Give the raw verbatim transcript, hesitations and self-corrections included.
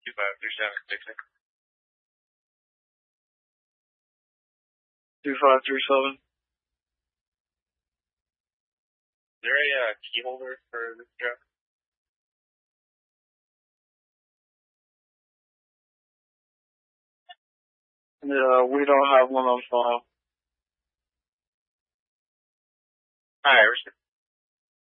Two five three seven six six. Two five three seven. Is there a uh, key holder for this truck? Yeah, we don't have one on file. Alright, respect.